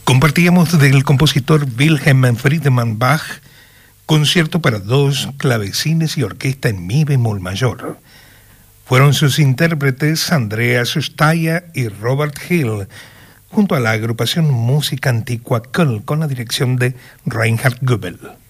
Compartíamos del compositor Wilhelm Friedemann Bach, concierto para dos, clavecines y orquesta en mi bemol mayor. Fueron sus intérpretes Andreas Staya y Robert Hill, junto a la agrupación Música Antigua Köln con la dirección de Reinhard Goebel.